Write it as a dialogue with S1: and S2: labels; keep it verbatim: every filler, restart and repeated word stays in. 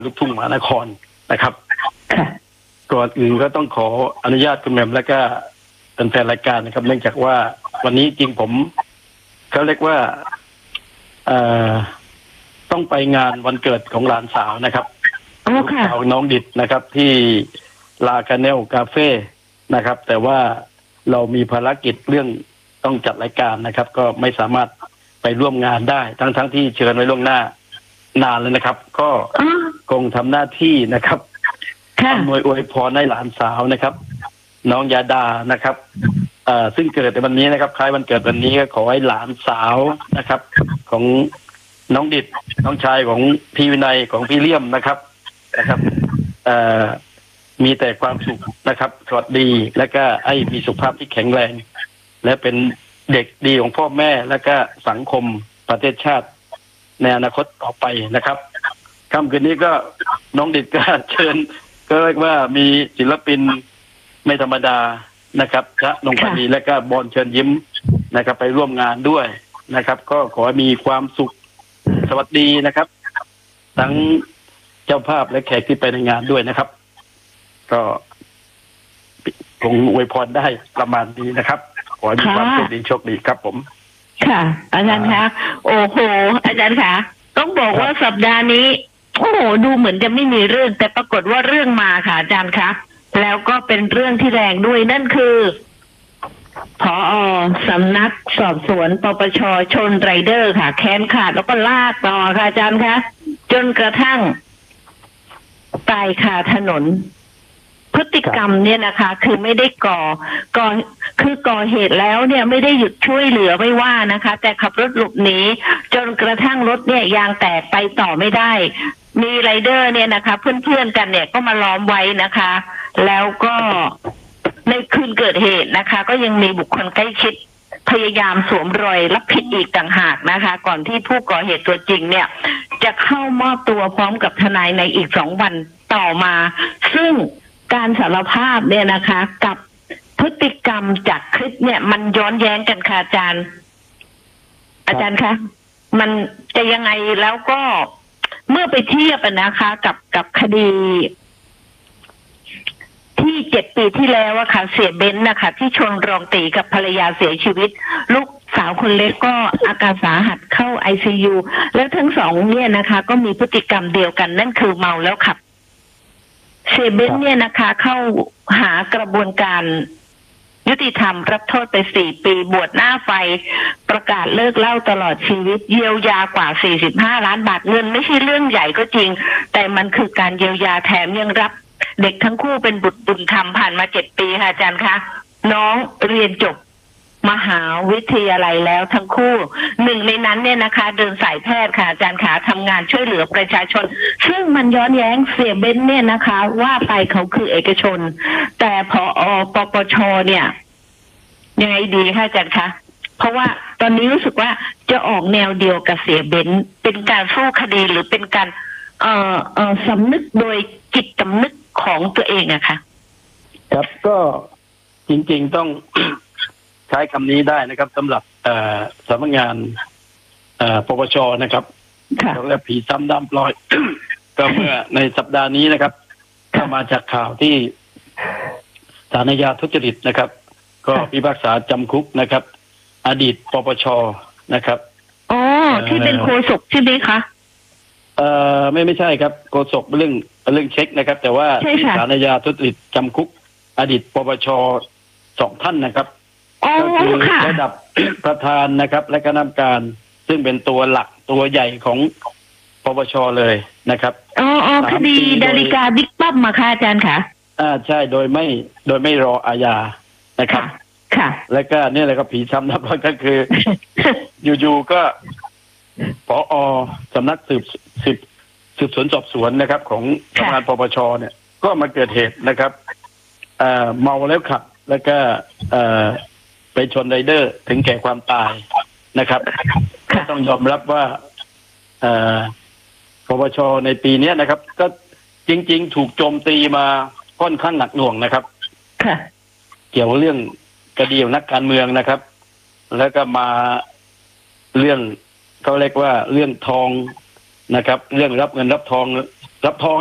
S1: ลูกทุ่งมหานครนะครับก่อนอื่นก็ต้องขออนุญาตคุณแหม่มและก็เป็นแฟนรายการนะครับเนื่องจากว่าวันนี้จริงผมเขาเรียกว่าเอ่อต้องไปงานวันเกิดของหลานสาวนะครับลูกสาวน้องดิดนะครับ ที่ลาคาเนลคาเฟ่นะครับแต่ว่าเรามีภารกิจเรื่องต้องจัดรายการนะครับก็ไม่สามารถไปร่วมงานได้ทั้งทั้งที่เชิญไว้ล่วงหน้านานเลยนะครับก็คงทำหน้าที่นะครับอำนวยอวยพรให้หลานสาวนะครับน้องยาดานะครับเอ่อซึ่งเกิดในวันนี้นะครับคล้ายวันเกิดวันนี้ก็ขอให้หลานสาวนะครับของน้องดิดน้องชายของพี่วินัยของพี่เลี่ยมนะครับนะครับเอ่อมีแต่ความสุขนะครับสวัสดีและก็ให้มีสุขภาพที่แข็งแรงและเป็นเด็กดีของพ่อแม่และก็สังคมประเทศชาติในอนาคตต่อไปนะครับค่ำคืนนี้ก็น้องดิดก็เชิญก็เรียกว่ามีศิลปินไม่ธรรมดานะครับพระนงปณีและก็บอลเชิญยิ้มนะครับไปร่วมงานด้วยนะครับก็ขอให้มีความสุขสวัสดีนะครับทั้งเจ้าภาพและแขกที่ไปในงานด้วยนะครับก็คงอวยพรได้ประมาณนี้นะครับขอให้มีความโชคดีโชคดีครับผม
S2: ค่ะอาจารย์คะโอ้โหอาจารย์คะต้องบอกว่าสัปดาห์นี้โอ้โหดูเหมือนจะไม่มีเรื่องแต่ปรากฏว่าเรื่องมาค่ะอาจารย์คะแล้วก็เป็นเรื่องที่แรงด้วยนั่นคือผอ.สำนักสอบสวนปปช.ชนไรเดอร์ค่ะแขนขาดแล้วก็ลากต่อค่ะอาจารย์คะจนกระทั่งตายคาถนนพฤติกรรมเนี่ยนะคะคือไม่ได้ก่อก่อคือก่อเหตุแล้วเนี่ยไม่ได้หยุดช่วยเหลือไม่ว่านะคะแต่ขับรถหลบหนีจนกระทั่งรถเนี่ยยางแตกไปต่อไม่ได้มีไรเดอร์เนี่ยนะคะเพื่อนๆกันเนี่ยก็มาล้อมไว้นะคะแล้วก็ในคืนเกิดเหตุนะคะก็ยังมีบุคคลใกล้ชิดพยายามสวมรอยรับผิดอีกต่างหากนะคะก่อนที่ผู้ก่อเหตุตัวจริงเนี่ยจะเข้ามอบตัวพร้อมกับทนายในอีกสองวันต่อมาซึ่งการสารภาพเนี่ยนะคะกับพฤติกรรมจากคลิปเนี่ยมันย้อนแย้งกันค่ะอาจารย์อาจารย์คะมันจะยังไงแล้วก็เมื่อไปเทียบนะคะกับกับคดีที่เจ็ดปีที่แล้วอะค่ะเสียเบ้นนะคะที่ชนรองตีกับภรรยาเสียชีวิตลูกสาวคนเล็กก็อาการสาหัสเข้า ไอ ซี ยู แล้วทั้งสองเนี่ยนะคะก็มีพฤติกรรมเดียวกันนั่นคือเมาแล้วขับเสียเบ้นเนี่ยนะคะเข้าหากระบวนการยุติธรรมรับโทษไปสี่ปีบวชหน้าไฟประกาศเลิกเหล้าตลอดชีวิตเยียวยากว่าสี่สิบห้าล้านบาทเงินไม่ใช่เรื่องใหญ่ก็จริงแต่มันคือการเยียวยาแถมยังรับเด็กทั้งคู่เป็นบุตรบุญธรรมผ่านมาเจ็ดปีค่ะอาจารย์คะน้องเรียนจบมหาวิทยาลัยแล้วทั้งคู่หนึ่งในนั้นเนี่ยนะคะเดินสายแพทย์ค่ะอาจารย์ขาทำงานช่วยเหลือประชาชนซึ่งมันย้อนแย้งเสียเบ้นเนี่ยนะคะว่าไปเขาคือเอกชนแต่ผอ.ปปช.เนี่ยยังไงดีค่ะอาจารย์คะเพราะว่าตอนนี้รู้สึกว่าจะออกแนวเดียวกับเสียเบ้นเป็นการสู้คดีหรือเป็นการเอ่อเอ่อสำนึกโดยจิตสำนึกของตัวเองอะค่ะ
S1: ครับก็จริงๆต้อง ใช้คำนี้ได้นะครับสำหรับสำนักงานปปช.นะครับและผีซ้ำดำปลอย ก็เมื่อในสัปดาห์นี้นะครับก็มาจากข่าวที่ศาลอาญาทุจริตนะครับก็พิพากษาจำคุกนะครับอดีตปปช.นะครับ
S2: อ๋อที่เป็นโฆษกใช่ไหมคะ
S1: เอ่อไม่ไม่ใช่ครับโฆษกเรื่องเรื่องเช็คนะครับแต่ว่าที่ศาลอาญาทุจริตจำคุกอดีตปปช.สองท่านนะครับก็คือระดับ ประธานนะครับและคณะกรรมการซึ่งเป็นตัวหลักตัวใหญ่ของปปช.เลยนะครับ
S2: อ๋ออ๋อคดีดาริกาบิ๊กป้อมมาค่ะอาจารย์ค่ะ
S1: อ่าใช่โดยไม่โดยไม่รออาญานะครับ
S2: ค่ะ
S1: แล้วก็นี่แหละครับผีซ้ำนับร้อยก็คือ อยู่ๆก็ผอ.สำนักสืบสืบสืบสวนสอบสวนนะครับของสำนักงานปปช.เนี่ยก็มาเกิดเหตุนะครับเอ่อเมาแล้วขับแล้วก็เอ่อไปชนไรเดอร์ถึงแก่ความตายนะครับก็ต้องยอมรับว่าเอ่อปปช.ในปีนี้นะครับก็จริงๆถูกโจมตีมาค่อนข้างหนักหน่วงนะครับเกี่ยวเรื่องคดีของนักการเมืองนะครับแล้วก็มาเรื่องเขาเรียกว่าเรื่องทองนะครับ เรื่องรับเงินรับทองรับทอง